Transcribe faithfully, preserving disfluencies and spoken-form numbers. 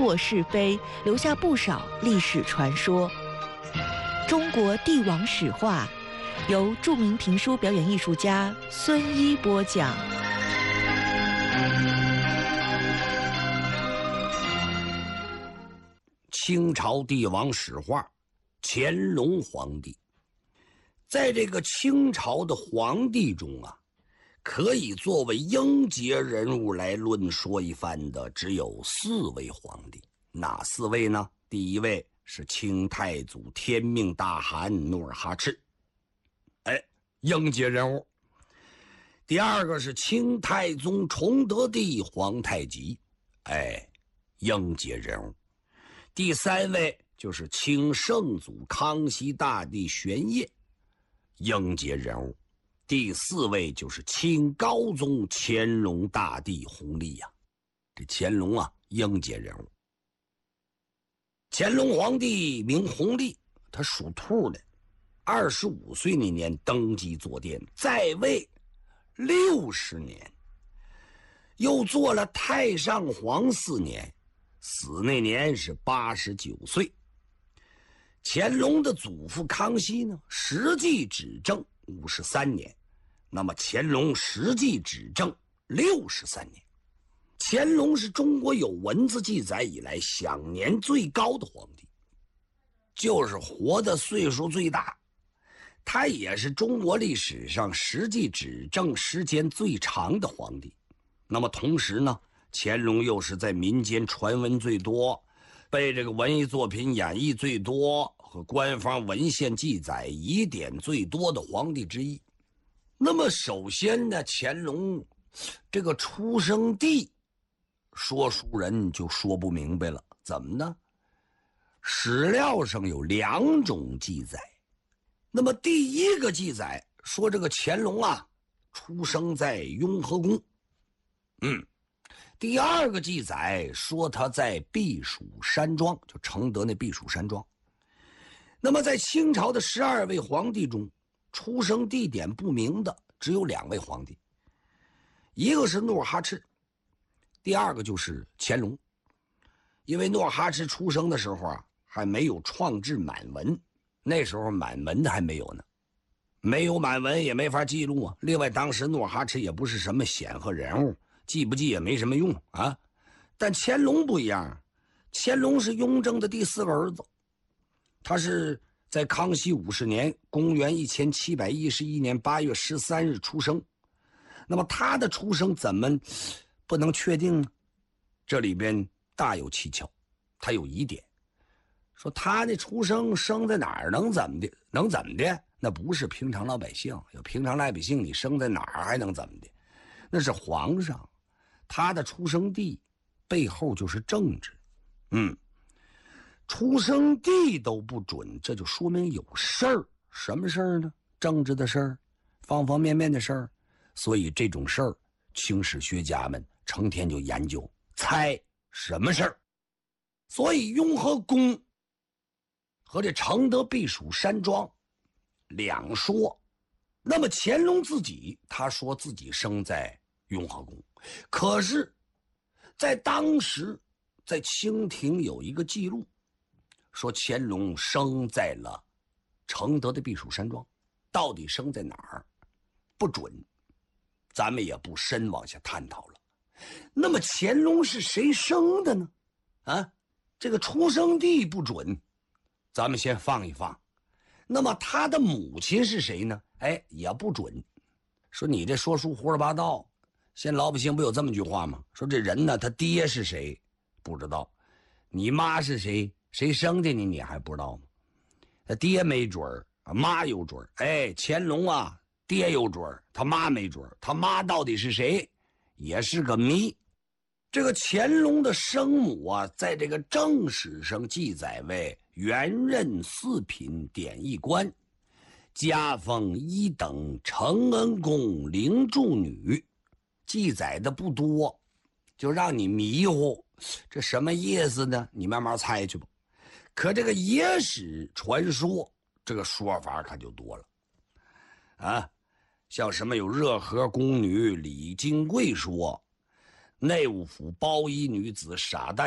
破是非，留下不少历史传说。中国帝王史话，由著名评书表演艺术家孙一播讲。 清朝帝王史话，乾隆皇帝。在这个清朝的皇帝中啊，可以作为英杰人物来论说一番的只有四位皇帝。哪四位呢？第一位是清太祖天命大汗努尔哈赤，哎，英杰人物。第二个是清太宗崇德帝皇太极，哎，英杰人物。第三位就是清圣祖康熙大帝玄烨，英杰人物。第四位就是清高宗乾隆大帝弘历呀、啊，这乾隆啊，英杰人物。乾隆皇帝名弘历，他属兔的，二十五岁那年登基坐殿，在位六十年，又做了太上皇四年，死那年是八十九岁。乾隆的祖父康熙呢，实际执政五十三年，那么乾隆实际执政六十三年。乾隆是中国有文字记载以来享年最高的皇帝，就是活的岁数最大。他也是中国历史上实际执政时间最长的皇帝。那么同时呢，乾隆又是在民间传闻最多，被这个文艺作品演绎最多和官方文献记载疑点最多的皇帝之一。那么首先呢，乾隆这个出生地，说书人就说不明白了，怎么呢？史料上有两种记载。那么第一个记载说这个乾隆啊，出生在雍和宫。嗯，第二个记载说他在避暑山庄，就承德那避暑山庄。那么在清朝的十二位皇帝中，出生地点不明的只有两位皇帝，一个是努尔哈赤，第二个就是乾隆。因为努尔哈赤出生的时候啊，还没有创制满文，那时候满文还没有呢，没有满文也没法记录啊。另外当时努尔哈赤也不是什么显赫人物，记不记也没什么用啊。但乾隆不一样，乾隆是雍正的第四个儿子，他是在康熙五十年公元一千七百一十一年八月十三日出生。那么他的出生怎么不能确定呢？这里边大有蹊跷，他有疑点，说他的出生生在哪儿能怎么的？能怎么的？那不是平常老百姓，有平常老百姓你生在哪儿还能怎么的？那是皇上，他的出生地背后就是政治。嗯，出生地都不准，这就说明有事儿。什么事儿呢？政治的事儿，方方面面的事儿。所以这种事儿，清史学家们成天就研究猜什么事儿。所以雍和宫和这承德避暑山庄两说。那么乾隆自己他说自己生在雍和宫，可是在当时在清廷有一个记录，说乾隆生在了承德的避暑山庄，到底生在哪儿不准，咱们也不深往下探讨了。那么乾隆是谁生的呢？啊，这个出生地不准，咱们先放一放。那么他的母亲是谁呢？哎，也不准。说你这说书胡说八道。现在老百姓不有这么句话吗？说这人呢，他爹是谁不知道，你妈是谁，谁生的你你还不知道吗？他爹没准儿，妈有准儿。哎，乾隆啊，爹有准儿，他妈没准儿，他妈到底是谁也是个谜。这个乾隆的生母啊，在这个正史上记载为元任四品典役官，加封一等承恩宫灵柱女，记载的不多，就让你迷糊，这什么意思呢？你慢慢猜去吧。可这个野史传说，这个说法可就多了啊，像什么有热河宫女李金贵说，内务府包衣女子傻蛋